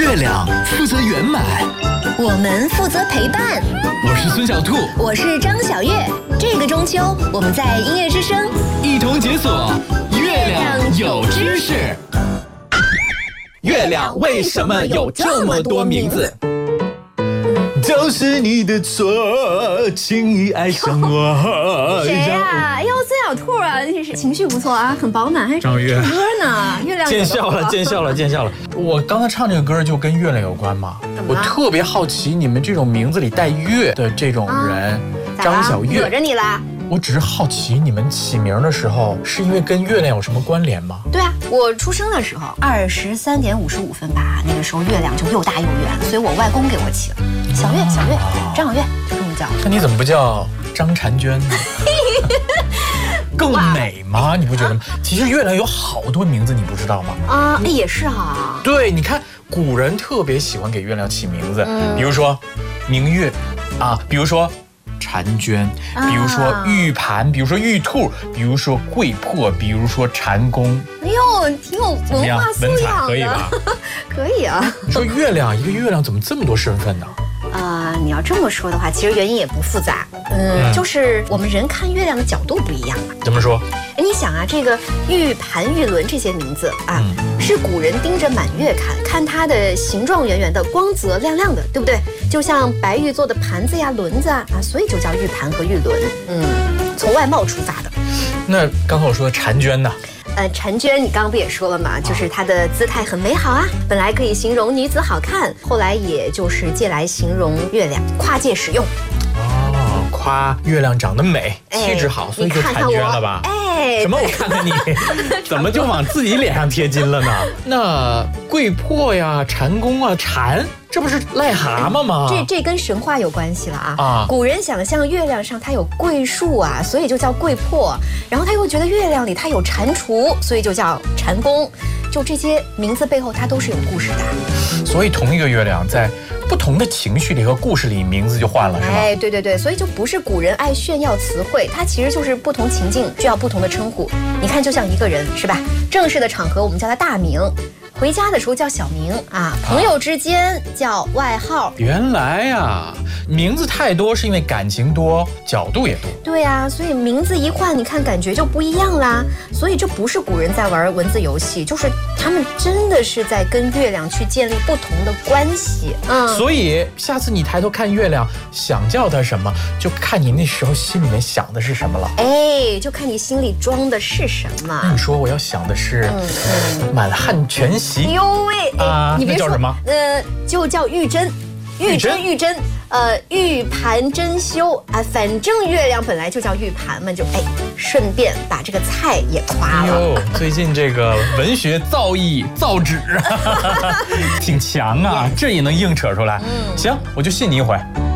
月亮负责圆满， 我们负责陪伴。 我是孙小兔， 我是张小月。这个中秋，我们在音乐之声一同解锁月亮有知识。月亮为什么有这么多名字？都是你的错，轻易爱上我。 谁呀？哎呦，孙小兔啊，这是情绪不错啊，很饱满，还唱歌呢。月亮见笑了，见笑了，见笑了。我刚才唱这个歌就跟月亮有关嘛。我特别好奇，你们这种名字里带月的这种人，张小月， 惹着你了。 我只是好奇，你们起名的时候是因为跟月亮有什么关联吗？ 对啊，我出生的时候23点55分吧，那个时候月亮就又大又圆，所以我外公给我起了小月，小月，张小月就这么叫。 那你怎么不叫张婵娟呢？更美吗？你不觉得吗？其实月亮有好多名字，你不知道吗？ 啊，也是哈。 对，你看古人特别喜欢给月亮起名字，比如说明月啊，比如说婵娟，比如说玉盘，比如说玉兔，比如说桂魄，比如说蟾宫。 哎呦，挺有文化素养的， 可以吧？ 可以啊。 你说月亮，一个月亮怎么这么多身份呢？ 你要这么说的话，其实原因也不复杂，就是我们人看月亮的角度不一样嘛。 怎么说？ 哎，你想啊，这个玉盘、玉轮这些名字啊，是古人盯着满月看，看它的形状圆圆的、光泽亮亮的，对不对？就像白玉做的盘子呀、轮子啊，所以就叫玉盘和玉轮。从外貌出发的。 那刚才我说的婵娟呢？ 婵娟，你刚刚不也说了吗？就是她的姿态很美好啊，本来可以形容女子好看，后来也就是借来形容月亮，跨界使用。 哦，夸月亮长得美，气质好，所以就婵娟了吧？ 哎， 什么？我看看你，怎么就往自己脸上贴金了呢？那桂魄呀、蟾宫啊、蟾，这不是癞蛤蟆吗？ 这跟神话有关系了啊！古人想象月亮上它有桂树啊，所以就叫桂魄。然后他又觉得月亮里它有蟾蜍，所以就叫蟾宫。就这些名字背后，它都是有故事的。 所以同一个月亮在不同的情绪里和故事里，名字就换了，是吗？ 哎，对对对，所以就不是古人爱炫耀词汇，它其实就是不同情境需要不同的称呼。你看，就像一个人是吧？正式的场合我们叫他大名，回家的时候叫小名啊，朋友之间叫外号。 原来呀，名字太多是因为感情多，角度也多。 对呀，所以名字一换，你看感觉就不一样啦。所以这不是古人在玩文字游戏，就是他们真的是在跟月亮去建立不同的关系。 所以下次你抬头看月亮，想叫它什么，就看你那时候心里面想的是什么了。 哎，就看你心里装的是什么。 那你说我要想的是满汉全席。 哎呦喂，你别说那叫什么？ 就叫玉珍，玉珍，玉盘珍馐啊，反正月亮本来就叫玉盘嘛，就顺便把这个菜也夸了。 最近这个文学造诣造纸挺强啊，这也能硬扯出来。行，我就信你一回。